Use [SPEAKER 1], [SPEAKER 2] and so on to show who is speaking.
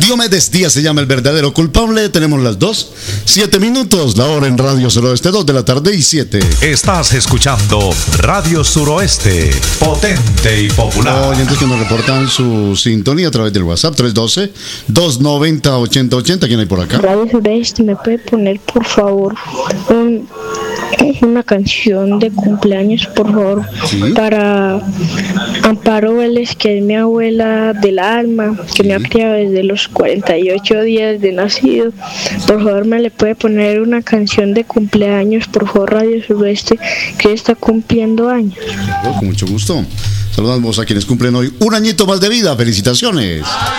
[SPEAKER 1] Diomedes Díaz se llama el verdadero culpable. Tenemos las 2:07, la hora en Radio Suroeste, 2 de la tarde y 7.
[SPEAKER 2] Estás escuchando Radio Suroeste, potente y popular.
[SPEAKER 1] Oyentes que nos reportan su sintonía a través del WhatsApp, 312-290-8080. ¿Quién hay por acá?
[SPEAKER 3] Radio Suroeste, ¿me puede poner, por favor, una canción de cumpleaños, por favor,
[SPEAKER 1] ¿Sí?
[SPEAKER 3] para Amparo Vélez, que es mi abuela del alma, que me ha criado desde los 48 días de nacido? Por favor, me le puede poner una canción de cumpleaños, por favor, Radio Suroeste, que está cumpliendo años.
[SPEAKER 1] Con mucho gusto. Saludamos a quienes cumplen hoy un añito más de vida. Felicitaciones.